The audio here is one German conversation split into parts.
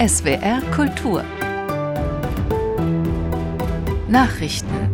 SWR Kultur Nachrichten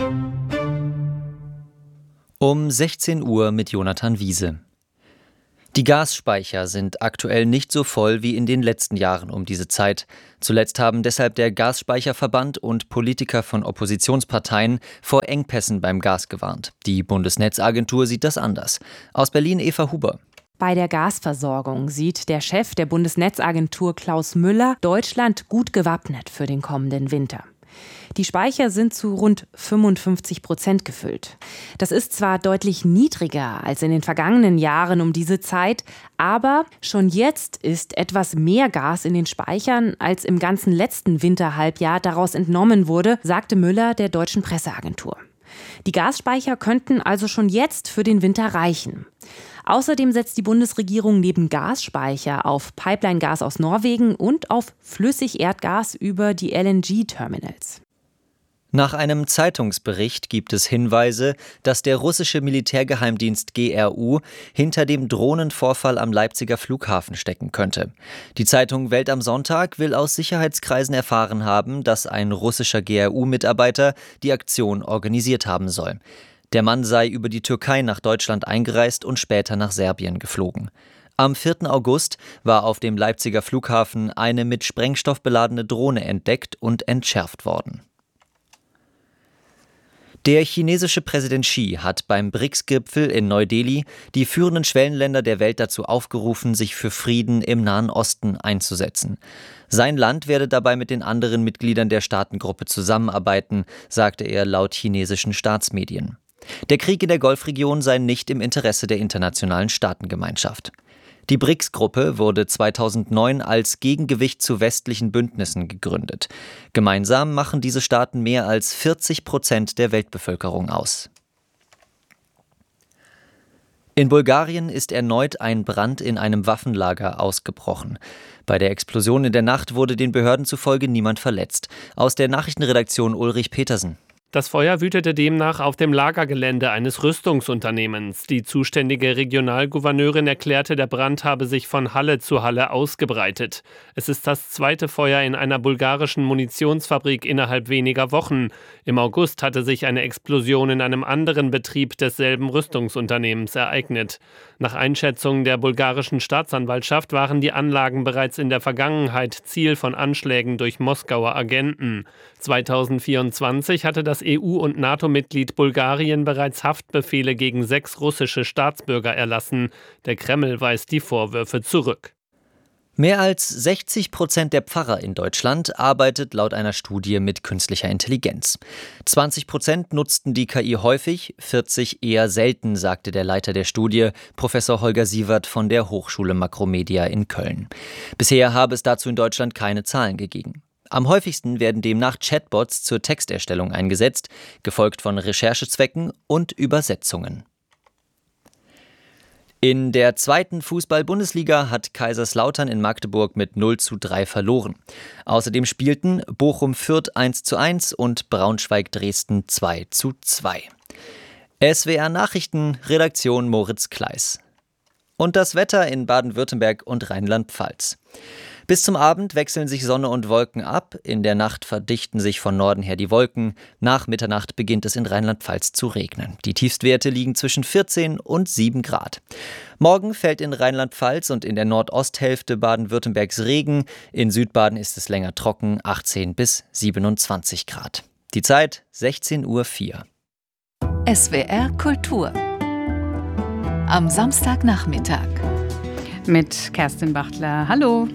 um 16 Uhr mit Jonathan Wiese. Die Gasspeicher sind aktuell nicht so voll wie in den letzten Jahren um diese Zeit. Zuletzt haben deshalb der Gasspeicherverband und Politiker von Oppositionsparteien vor Engpässen beim Gas gewarnt. Die Bundesnetzagentur sieht das anders. Aus Berlin Eva Huber. Bei der Gasversorgung sieht der Chef der Bundesnetzagentur Klaus Müller Deutschland gut gewappnet für den kommenden Winter. Die Speicher sind zu rund 55% gefüllt. Das ist zwar deutlich niedriger als in den vergangenen Jahren um diese Zeit, aber schon jetzt ist etwas mehr Gas in den Speichern, als im ganzen letzten Winterhalbjahr daraus entnommen wurde, sagte Müller der Deutschen Presseagentur. Die Gasspeicher könnten also schon jetzt für den Winter reichen. Außerdem setzt die Bundesregierung neben Gasspeicher auf Pipeline-Gas aus Norwegen und auf Flüssigerdgas über die LNG-Terminals. Nach einem Zeitungsbericht gibt es Hinweise, dass der russische Militärgeheimdienst GRU hinter dem Drohnenvorfall am Leipziger Flughafen stecken könnte. Die Zeitung Welt am Sonntag will aus Sicherheitskreisen erfahren haben, dass ein russischer GRU-Mitarbeiter die Aktion organisiert haben soll. Der Mann sei über die Türkei nach Deutschland eingereist und später nach Serbien geflogen. Am 4. August war auf dem Leipziger Flughafen eine mit Sprengstoff beladene Drohne entdeckt und entschärft worden. Der chinesische Präsident Xi hat beim BRICS-Gipfel in Neu-Delhi die führenden Schwellenländer der Welt dazu aufgerufen, sich für Frieden im Nahen Osten einzusetzen. Sein Land werde dabei mit den anderen Mitgliedern der Staatengruppe zusammenarbeiten, sagte er laut chinesischen Staatsmedien. Der Krieg in der Golfregion sei nicht im Interesse der internationalen Staatengemeinschaft. Die BRICS-Gruppe wurde 2009 als Gegengewicht zu westlichen Bündnissen gegründet. Gemeinsam machen diese Staaten mehr als 40% der Weltbevölkerung aus. In Bulgarien ist erneut ein Brand in einem Waffenlager ausgebrochen. Bei der Explosion in der Nacht wurde den Behörden zufolge niemand verletzt. Aus der Nachrichtenredaktion Ulrich Petersen. Das Feuer wütete demnach auf dem Lagergelände eines Rüstungsunternehmens. Die zuständige Regionalgouverneurin erklärte, der Brand habe sich von Halle zu Halle ausgebreitet. Es ist das zweite Feuer in einer bulgarischen Munitionsfabrik innerhalb weniger Wochen. Im August hatte sich eine Explosion in einem anderen Betrieb desselben Rüstungsunternehmens ereignet. Nach Einschätzung der bulgarischen Staatsanwaltschaft waren die Anlagen bereits in der Vergangenheit Ziel von Anschlägen durch Moskauer Agenten. 2024 hatte das EU- und NATO-Mitglied Bulgarien bereits Haftbefehle gegen 6 russische Staatsbürger erlassen. Der Kreml weist die Vorwürfe zurück. Mehr als 60% der Pfarrer in Deutschland arbeitet laut einer Studie mit künstlicher Intelligenz. 20% nutzten die KI häufig, 40% eher selten, sagte der Leiter der Studie, Professor Holger Sievert von der Hochschule Makromedia in Köln. Bisher habe es dazu in Deutschland keine Zahlen gegeben. Am häufigsten werden demnach Chatbots zur Texterstellung eingesetzt, gefolgt von Recherchezwecken und Übersetzungen. In der 2. Fußball-Bundesliga hat Kaiserslautern in Magdeburg mit 0:3 verloren. Außerdem spielten Bochum Fürth 1:1 und Braunschweig Dresden 2:2. SWR Nachrichten, Redaktion Moritz Kleis. Und das Wetter in Baden-Württemberg und Rheinland-Pfalz. Bis zum Abend wechseln sich Sonne und Wolken ab. In der Nacht verdichten sich von Norden her die Wolken. Nach Mitternacht beginnt es in Rheinland-Pfalz zu regnen. Die Tiefstwerte liegen zwischen 14 und 7 Grad. Morgen fällt in Rheinland-Pfalz und in der Nordosthälfte Baden-Württembergs Regen. In Südbaden ist es länger trocken, 18 bis 27 Grad. Die Zeit 16:04 Uhr. SWR Kultur am Samstagnachmittag mit Kerstin Bachtler. Hallo.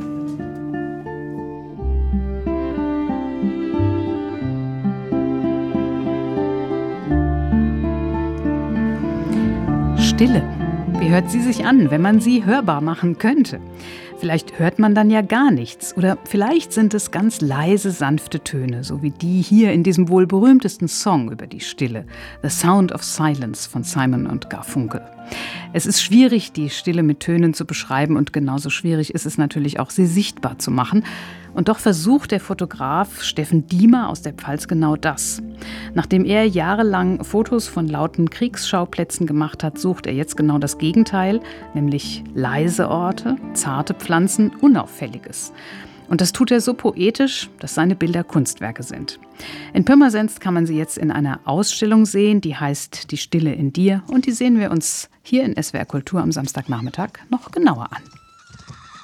Stille. Wie hört sie sich an, wenn man sie hörbar machen könnte? Vielleicht hört man dann ja gar nichts. Oder vielleicht sind es ganz leise, sanfte Töne, so wie die hier in diesem wohl berühmtesten Song über die Stille, The Sound of Silence von Simon und Garfunkel. Es ist schwierig, die Stille mit Tönen zu beschreiben und genauso schwierig ist es natürlich auch, sie sichtbar zu machen. Und doch versucht der Fotograf Steffen Diemer aus der Pfalz genau das. Nachdem er jahrelang Fotos von lauten Kriegsschauplätzen gemacht hat, sucht er jetzt genau das Gegenteil, nämlich leise Orte, zarte Pflanzen, Unauffälliges. Und das tut er so poetisch, dass seine Bilder Kunstwerke sind. In Pirmasens kann man sie jetzt in einer Ausstellung sehen, die heißt Die Stille in dir. Und die sehen wir uns hier in SWR Kultur am Samstagnachmittag noch genauer an.